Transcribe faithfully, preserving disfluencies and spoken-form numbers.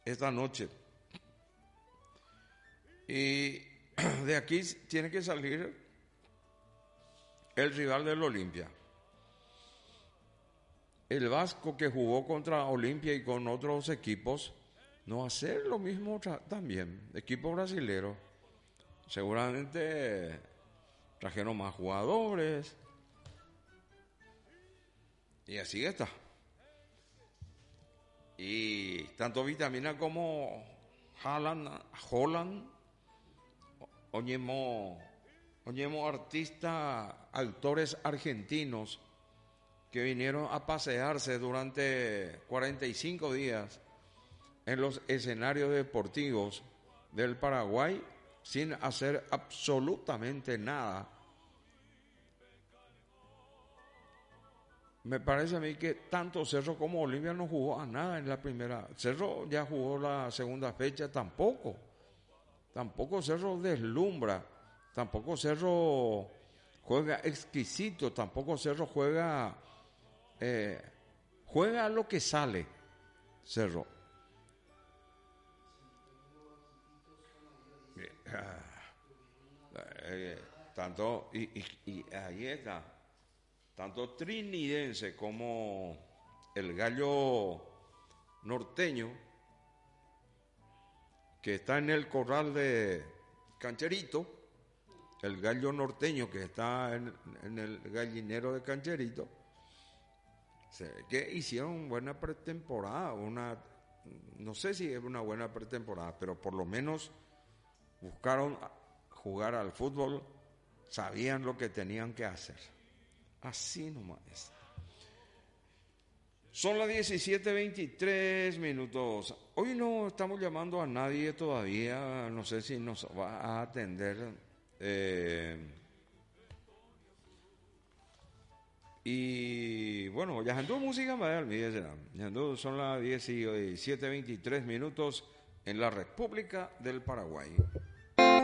esta noche. Y de aquí tiene que salir el rival del Olimpia. El Vasco, que jugó contra Olimpia y con otros equipos, no va a hacer lo mismo tra- también. Equipo brasilero. Seguramente trajeron más jugadores. Y así está. Y tanto Vitamina como Haaland, Holland, oñemo, oñemo artistas, actores argentinos que vinieron a pasearse durante cuarenta y cinco días en los escenarios deportivos del Paraguay sin hacer absolutamente nada. Me parece a mí que tanto Cerro como Olimpia no jugó a nada en la primera. Cerro ya jugó la segunda fecha, tampoco. Tampoco Cerro deslumbra. Tampoco Cerro juega exquisito. Tampoco Cerro juega... Eh, juega lo que sale, Cerro. Eh, tanto, y, y, y ahí está, tanto trinidense como el gallo norteño, que está en el corral de Cancherito, el gallo norteño que está en, en el gallinero de Cancherito, se ve que hicieron buena pretemporada, una, no sé si es una buena pretemporada, pero por lo menos buscaron jugar al fútbol, sabían lo que tenían que hacer. Así nomás es. Son las diecisiete veintitrés minutos. Hoy no estamos llamando a nadie todavía, no sé si nos va a atender. Eh, y bueno, ya ando música, me olvídese. Ya ando, son las diecisiete veintitrés minutos en la República del Paraguay.